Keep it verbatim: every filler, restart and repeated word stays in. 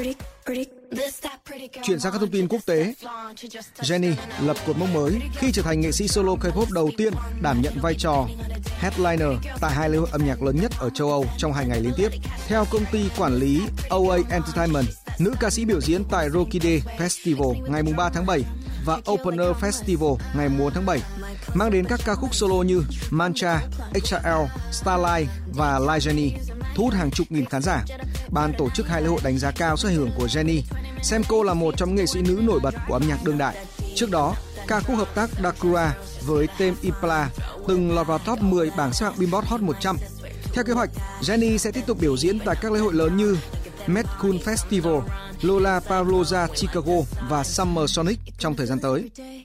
Chuyển sang các thông tin quốc tế, Jennie lập cột mốc mới khi trở thành nghệ sĩ solo K-pop đầu tiên đảm nhận vai trò headliner tại hai lễ hội âm nhạc lớn nhất ở châu Âu trong hai ngày liên tiếp. Theo công ty quản lý O A Entertainment, nữ ca sĩ biểu diễn tại Rocky Day Festival ngày ba tháng bảy và Opener Festival ngày bốn tháng bảy, mang đến các ca khúc solo như Mantra, X R L, Starlight và Like Jennie, thu hút hàng chục nghìn khán giả. Ban tổ chức hai lễ hội đánh giá cao sức ảnh hưởng của Jennie, xem cô là một trong những nghệ sĩ nữ nổi bật của âm nhạc đương đại. Trước đó, ca khúc hợp tác Dakura với Tame Impala từng lọt vào top mười bảng xếp hạng Billboard Hot một trăm. Theo kế hoạch, Jennie sẽ tiếp tục biểu diễn tại các lễ hội lớn như Medcool Festival, Lollapalooza Chicago và Summer Sonic trong thời gian tới.